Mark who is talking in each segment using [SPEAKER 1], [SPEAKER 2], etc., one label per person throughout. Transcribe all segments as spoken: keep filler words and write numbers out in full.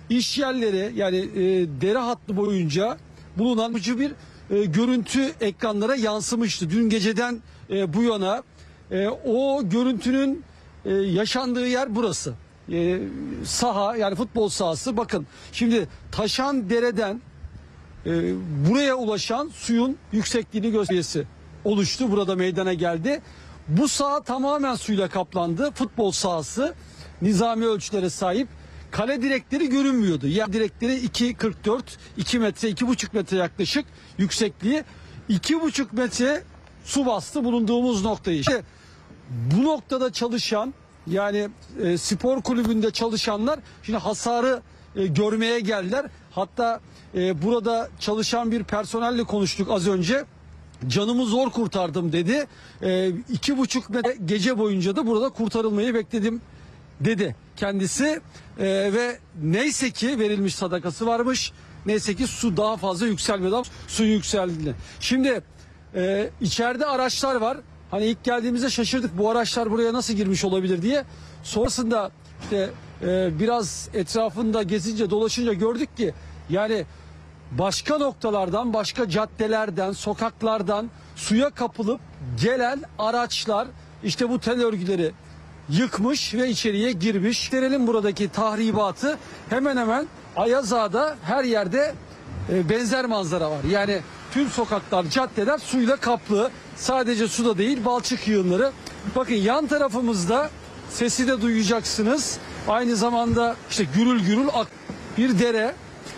[SPEAKER 1] iş yerleri yani e, dere hattı boyunca bulunan bir e, görüntü ekranlara yansımıştı. Dün geceden e, bu yana e, o görüntünün e, yaşandığı yer burası. E, saha yani futbol sahası. Bakın şimdi taşan dereden e, buraya ulaşan suyun yüksekliğini göstergesi oluştu. Burada meydana geldi. Bu saha tamamen suyla kaplandı. Futbol sahası nizami ölçülere sahip. Kale direkleri görünmüyordu. Yer direkleri iki kırk dört, iki metre, iki buçuk metre yaklaşık yüksekliği. iki buçuk metre su bastı bulunduğumuz noktayı. İşte bu noktada çalışan yani e, spor kulübünde çalışanlar şimdi hasarı e, görmeye geldiler. Hatta e, burada çalışan bir personelle konuştuk az önce. Canımı zor kurtardım dedi. E, iki buçuk metre gece boyunca da burada kurtarılmayı bekledim dedi kendisi. E, ve neyse ki verilmiş sadakası varmış. Neyse ki su daha fazla yükselmedi. Su yükseldi. Şimdi e, içeride araçlar var. Hani ilk geldiğimizde şaşırdık bu araçlar buraya nasıl girmiş olabilir diye. Sonrasında işte e, biraz etrafında gezince dolaşınca gördük ki yani başka noktalardan, başka caddelerden, sokaklardan suya kapılıp gelen araçlar işte bu tel örgüleri yıkmış ve içeriye girmiş. Gösterelim buradaki tahribatı. Hemen hemen Ayazağa'da her yerde e, benzer manzara var. Yani tüm sokaklar, caddeler suyla kaplı. Sadece suda değil, balçık yığınları. Bakın yan tarafımızda sesi de duyacaksınız. Aynı zamanda işte gürül gürül bir dere.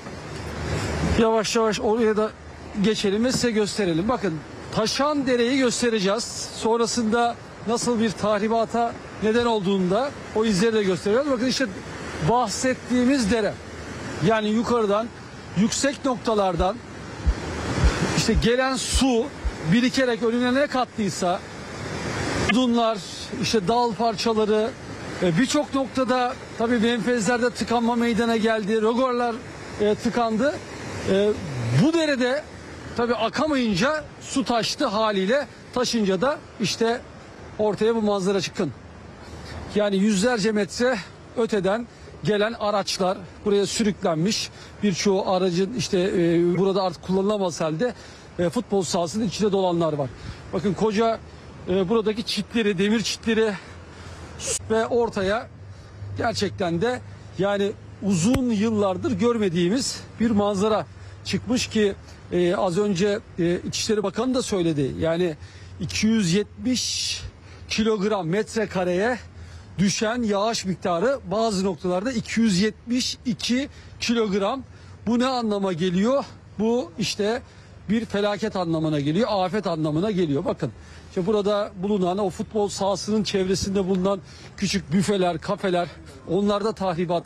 [SPEAKER 1] Yavaş yavaş oraya da geçelim ve size gösterelim. Bakın taşan dereyi göstereceğiz. Sonrasında nasıl bir tahribata neden olduğunda o izleri de göstereceğiz. Bakın işte bahsettiğimiz dere. Yani yukarıdan, yüksek noktalardan işte gelen su birikerek önüne ne kattıysa odunlar, işte dal parçaları birçok noktada tabii menfezlerde tıkanma meydana geldi. Rögorlar e, tıkandı. E, bu derede tabii akamayınca su taştı haliyle. Taşınca da işte ortaya bu manzara çıkın. Yani yüzlerce metre öteden gelen araçlar buraya sürüklenmiş. Birçoğu aracın işte e, burada artık kullanılamaz halde e, futbol sahasının içinde dolanlar var. Bakın koca e, buradaki çitleri, demir çitleri ve ortaya gerçekten de yani uzun yıllardır görmediğimiz bir manzara çıkmış ki e, az önce e, İçişleri Bakanı da söyledi. Yani iki yüz yetmiş kilogram metrekareye düşen yağış miktarı bazı noktalarda iki yüz yetmiş iki kilogram. Bu ne anlama geliyor? Bu işte bir felaket anlamına geliyor, afet anlamına geliyor. Bakın işte burada bulunan o futbol sahasının çevresinde bulunan küçük büfeler, kafeler, onlarda tahribat.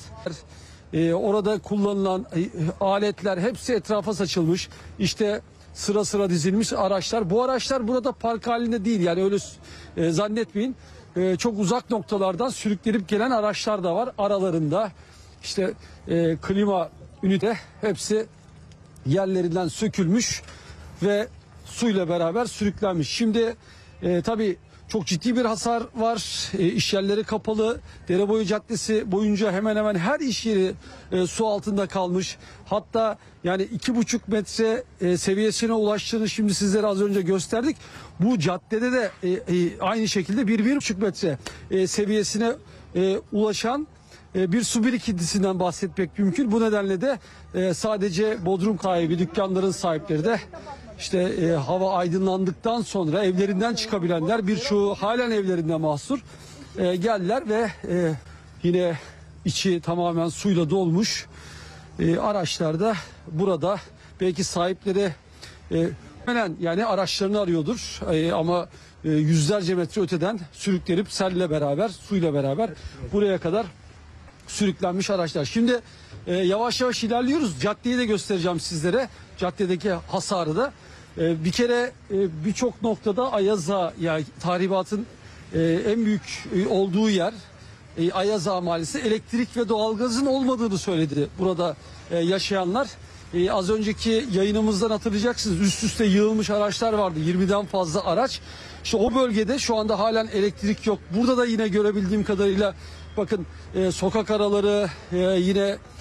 [SPEAKER 1] Ee, orada kullanılan e, aletler hepsi etrafa saçılmış. İşte sıra sıra dizilmiş araçlar. Bu araçlar burada park halinde değil yani öyle e, zannetmeyin. E, çok uzak noktalardan sürüklenip gelen araçlar da var. Aralarında işte e, klima ünite hepsi yerlerinden sökülmüş ve suyla beraber sürüklenmiş. Şimdi e, tabii çok ciddi bir hasar var. E, iş yerleri kapalı. Dereboyu Caddesi boyunca hemen hemen her iş yeri e, su altında kalmış. Hatta yani iki buçuk metre e, seviyesine ulaştığını şimdi sizlere az önce gösterdik. Bu caddede de e, e, aynı şekilde bir bir buçuk metre e, seviyesine e, ulaşan e, bir su birikintisinden bahsetmek mümkün. Bu nedenle de e, sadece bodrum sahibi, dükkanların sahipleri de İşte e, hava aydınlandıktan sonra evlerinden çıkabilenler birçoğu halen evlerinde mahsur e, geldiler ve e, yine içi tamamen suyla dolmuş e, araçlar da burada belki sahipleri e, yani araçlarını arıyordur e, ama e, yüzlerce metre öteden sürüklenip selle beraber suyla beraber buraya kadar sürüklenmiş araçlar. Şimdi e, yavaş yavaş ilerliyoruz. Caddeyi de göstereceğim sizlere. Caddedeki hasarı da. E, bir kere e, birçok noktada Ayazağa yani tahribatın e, en büyük e, olduğu yer e, Ayazağa Mahallesi elektrik ve doğalgazın olmadığını söyledi burada e, yaşayanlar. E, az önceki yayınımızdan hatırlayacaksınız. Üst üste yığılmış araçlar vardı. yirmiden fazla araç. İşte o bölgede şu anda halen elektrik yok. Burada da yine görebildiğim kadarıyla bakın e, sokak araları e, yine